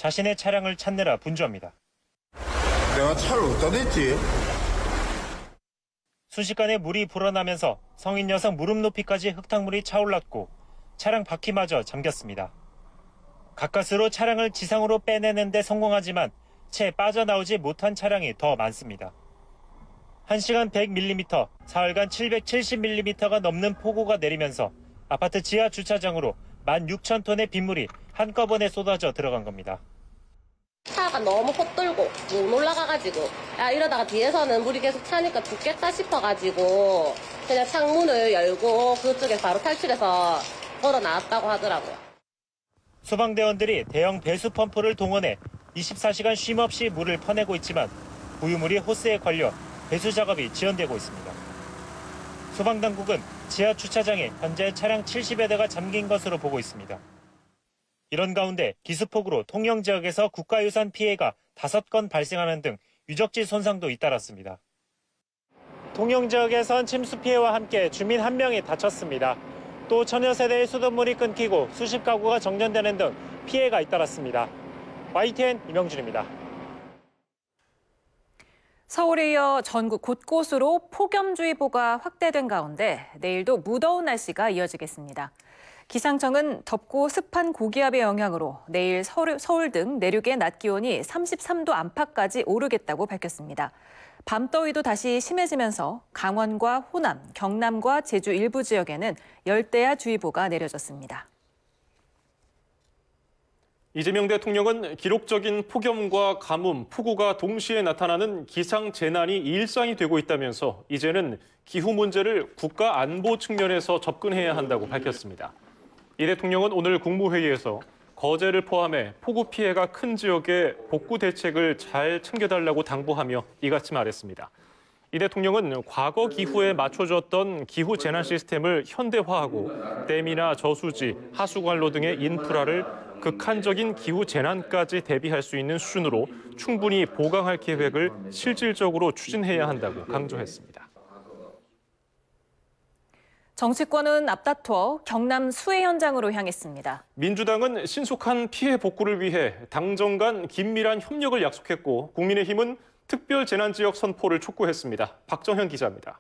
자신의 차량을 찾느라 분주합니다. 내가 차를 어디다 댔지? 순식간에 물이 불어나면서 성인 여성 무릎 높이까지 흙탕물이 차올랐고 차량 바퀴마저 잠겼습니다. 가까스로 차량을 지상으로 빼내는 데 성공하지만 채 빠져나오지 못한 차량이 더 많습니다. 1시간 100mm, 사흘간 770mm가 넘는 폭우가 내리면서 아파트 지하 주차장으로 16,000톤의 빗물이 한꺼번에 쏟아져 들어간 겁니다. 차가 너무 헛돌고 못 올라가가지고 이러다가 뒤에서는 물이 계속 차니까 죽겠다 싶어가지고 그냥 창문을 열고 그쪽에 바로 탈출해서 걸어 나왔다고 하더라고요. 소방대원들이 대형 배수 펌프를 동원해 24시간 쉼없이 물을 퍼내고 있지만 부유물이 호스에 걸려 배수 작업이 지연되고 있습니다. 소방당국은 지하 주차장에 현재 차량 70여 대가 잠긴 것으로 보고 있습니다. 이런 가운데 기습폭우로 통영 지역에서 국가유산 피해가 5건 발생하는 등 유적지 손상도 잇따랐습니다. 통영 지역에선 침수 피해와 함께 주민 1명이 다쳤습니다. 또 천여 세대의 수돗물이 끊기고 수십 가구가 정전되는 등 피해가 잇따랐습니다. YTN 이명준입니다. 서울에 이어 전국 곳곳으로 폭염주의보가 확대된 가운데 내일도 무더운 날씨가 이어지겠습니다. 기상청은 덥고 습한 고기압의 영향으로 내일 서울 등 내륙의 낮 기온이 33도 안팎까지 오르겠다고 밝혔습니다. 밤더위도 다시 심해지면서 강원과 호남, 경남과 제주 일부 지역에는 열대야주의보가 내려졌습니다. 이재명 대통령은 기록적인 폭염과 가뭄, 폭우가 동시에 나타나는 기상재난이 일상이 되고 있다면서 이제는 기후 문제를 국가 안보 측면에서 접근해야 한다고 밝혔습니다. 이 대통령은 오늘 국무회의에서 거제를 포함해 폭우 피해가 큰 지역의 복구 대책을 잘 챙겨달라고 당부하며 이같이 말했습니다. 이 대통령은 과거 기후에 맞춰졌던 기후 재난 시스템을 현대화하고 댐이나 저수지, 하수관로 등의 인프라를 극한적인 기후 재난까지 대비할 수 있는 수준으로 충분히 보강할 계획을 실질적으로 추진해야 한다고 강조했습니다. 정치권은 앞다투어 경남 수해 현장으로 향했습니다. 민주당은 신속한 피해 복구를 위해 당정 간 긴밀한 협력을 약속했고 국민의힘은 특별 재난지역 선포를 촉구했습니다. 박정현 기자입니다.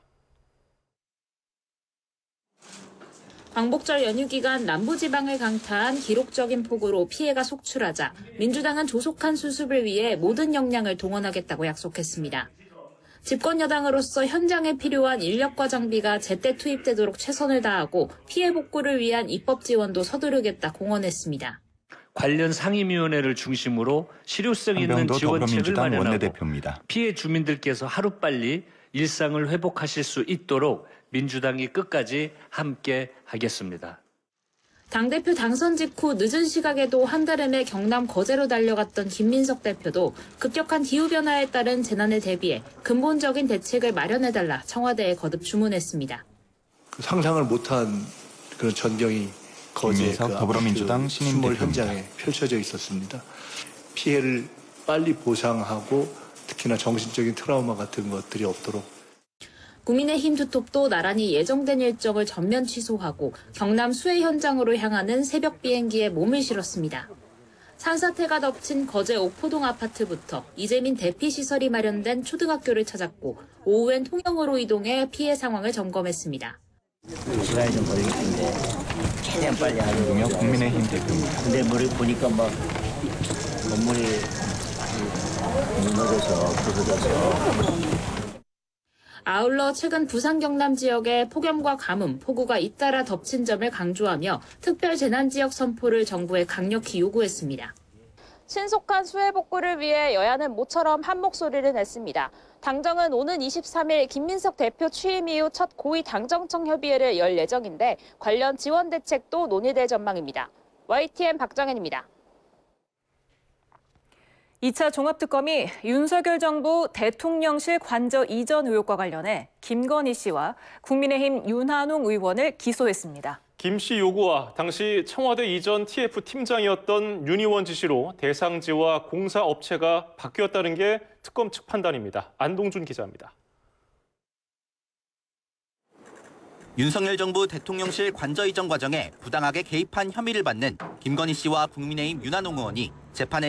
광복절 연휴 기간 남부지방을 강타한 기록적인 폭우로 피해가 속출하자 민주당은 조속한 수습을 위해 모든 역량을 동원하겠다고 약속했습니다. 집권 여당으로서 현장에 필요한 인력과 장비가 제때 투입되도록 최선을 다하고 피해 복구를 위한 입법 지원도 서두르겠다 공언했습니다. 관련 상임위원회를 중심으로 실효성 있는 지원책을 마련하고 원내대표입니다. 피해 주민들께서 하루빨리 일상을 회복하실 수 있도록 민주당이 끝까지 함께 하겠습니다. 당대표 당선 직후 늦은 시각에도 한달음에 경남 거제로 달려갔던 김민석 대표도 급격한 기후변화에 따른 재난에 대비해 근본적인 대책을 마련해달라 청와대에 거듭 주문했습니다. 상상을 못한 그런 전경이 거제 더불어민주당 신물 현장에 펼쳐져 있었습니다. 피해를 빨리 보상하고 특히나 정신적인 트라우마 같은 것들이 없도록. 국민의힘 투톱도 나란히 예정된 일정을 전면 취소하고 경남 수해 현장으로 향하는 새벽 비행기에 몸을 실었습니다. 산사태가 덮친 거제 옥포동 아파트부터 이재민 대피시설이 마련된 초등학교를 찾았고 오후엔 통영으로 이동해 피해 상황을 점검했습니다. 시간이 좀 걸리기 때문에 최대한 빨리 하려고. 국민의힘 대표입니다. 근데 머리 보니까 막 건물이 무너져서 부서져서. 아울러 최근 부산 경남 지역에 폭염과 가뭄, 폭우가 잇따라 덮친 점을 강조하며 특별 재난지역 선포를 정부에 강력히 요구했습니다. 신속한 수해 복구를 위해 여야는 모처럼 한 목소리를 냈습니다. 당정은 오는 23일 김민석 대표 취임 이후 첫 고위 당정청 협의회를 열 예정인데 관련 지원 대책도 논의될 전망입니다. YTN 박정현입니다. 2차 종합특검이 윤석열 정부 대통령실 관저 이전 의혹과 관련해 김건희 씨와 국민의힘 윤한홍 의원을 기소했습니다. 김 씨 요구와 당시 청와대 이전 TF 팀장이었던 윤 의원 지시로 대상지와 공사업체가 바뀌었다는 게 특검 측 판단입니다. 안동준 기자입니다. 윤석열 정부 대통령실 관저 이전 과정에 부당하게 개입한 혐의를 받는 김건희 씨와 국민의힘 윤한홍 의원이 재판에